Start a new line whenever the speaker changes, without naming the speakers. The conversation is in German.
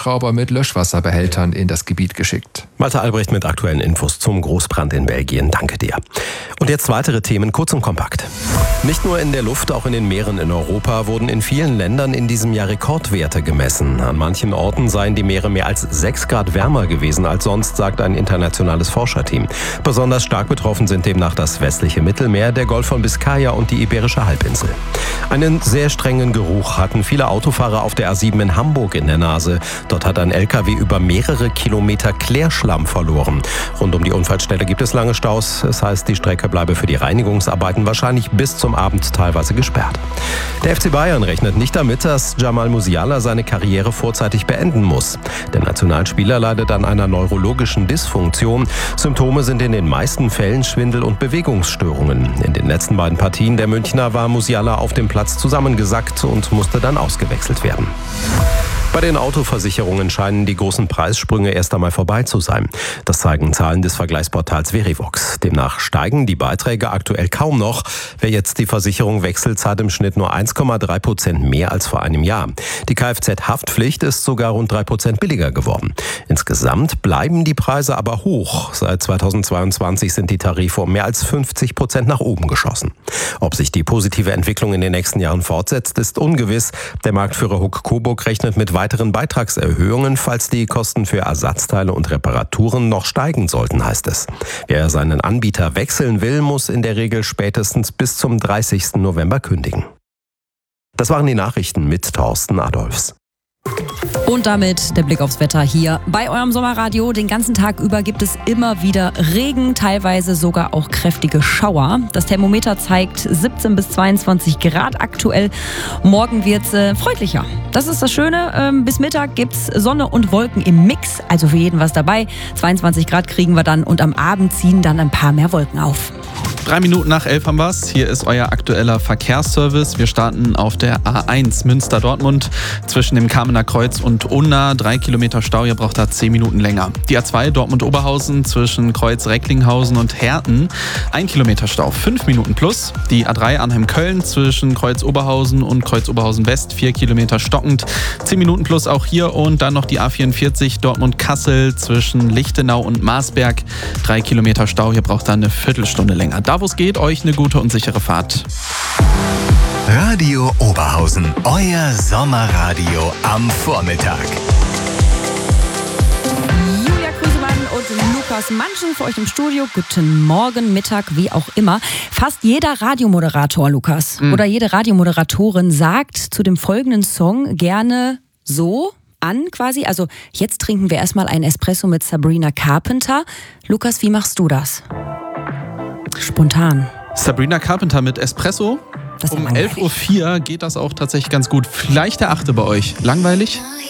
Hubschrauber mit Löschwasserbehältern in das Gebiet geschickt.
Malte Albrecht mit aktuellen Infos zum Großbrand in Belgien. Danke dir. Und jetzt weitere Themen, kurz und kompakt. Nicht nur in der Luft, auch in den Meeren in Europa wurden in vielen Ländern in diesem Jahr Rekordwerte gemessen. An manchen Orten seien die Meere mehr als 6 Grad wärmer gewesen als sonst, sagt ein internationales Forscherteam. Besonders stark betroffen sind demnach das westliche Mittelmeer, der Golf von Biskaya und die Iberische Halbinsel. Einen sehr strengen Geruch hatten viele Autofahrer auf der A7 in Hamburg in der Nase. Dort hat ein LKW über mehrere Kilometer Klärschlamm verloren. Rund um die Unfallstelle gibt es lange Staus. Es heißt, die Strecke bleibe für die Reinigungsarbeiten wahrscheinlich bis zum Abend teilweise gesperrt. Der FC Bayern rechnet nicht damit, dass Jamal Musiala seine Karriere vorzeitig beenden muss. Der Nationalspieler leidet an einer neurologischen Dysfunktion. Symptome sind in den meisten Fällen Schwindel und Bewegungsstörungen. In den letzten beiden Partien der Münchner war Musiala auf dem Platz zusammengesackt und musste dann ausgewechselt werden. Bei den Autoversicherungen scheinen die großen Preissprünge erst einmal vorbei zu sein. Das zeigen Zahlen des Vergleichsportals Verivox. Demnach steigen die Beiträge aktuell kaum noch. Wer jetzt die Versicherung wechselt, zahlt im Schnitt nur 1,3% mehr als vor einem Jahr. Die Kfz-Haftpflicht ist sogar rund 3% billiger geworden. Insgesamt bleiben die Preise aber hoch. Seit 2022 sind die Tarife um mehr als 50% nach oben geschossen. Ob sich die positive Entwicklung in den nächsten Jahren fortsetzt, ist ungewiss. Der Marktführer Huck Coburg rechnet mit weiteren Beitragserhöhungen, falls die Kosten für Ersatzteile und Reparaturen noch steigen sollten, heißt es. Wer seinen Anbieter wechseln will, muss in der Regel spätestens bis zum 30. November kündigen. Das waren die Nachrichten mit Thorsten Adolfs.
Und damit der Blick aufs Wetter hier bei eurem Sommerradio. Den ganzen Tag über gibt es immer wieder Regen, teilweise sogar auch kräftige Schauer. Das Thermometer zeigt 17 bis 22 Grad aktuell. Morgen wird es freundlicher. Das ist das Schöne. Bis Mittag gibt es Sonne und Wolken im Mix. Also für jeden was dabei. 22 Grad kriegen wir dann und am Abend ziehen dann ein paar mehr Wolken auf.
3 Minuten nach 11 haben wir's. Hier ist euer aktueller Verkehrsservice. Wir starten auf der A1 Münster-Dortmund zwischen dem Kamener Kreuz und Unna. 3 Kilometer Stau, ihr braucht da 10 Minuten länger. Die A2 Dortmund-Oberhausen zwischen Kreuz-Recklinghausen und Herten. 1 Kilometer Stau, 5 Minuten plus. Die A3 Arnhem-Köln zwischen Kreuz-Oberhausen und Kreuz-Oberhausen-West. 4 Kilometer stockend, 10 Minuten plus auch hier. Und dann noch die A44 Dortmund-Kassel zwischen Lichtenau und Marsberg. 3 Kilometer Stau, ihr braucht da eine Viertelstunde länger. Da wo es geht, euch eine gute und sichere Fahrt.
Radio Oberhausen, euer Sommerradio am Vormittag.
Julia Krüsemann und Lukas Manschen für euch im Studio. Guten Morgen, Mittag, wie auch immer. Fast jeder Radiomoderator, Lukas, oder jede Radiomoderatorin sagt zu dem folgenden Song gerne so an quasi. Also jetzt trinken wir erstmal einen Espresso mit Sabrina Carpenter. Lukas, wie machst du das? Spontan.
Sabrina Carpenter mit Espresso. Um 11.04 Uhr geht das auch tatsächlich ganz gut. Vielleicht der 8. bei euch. Langweilig?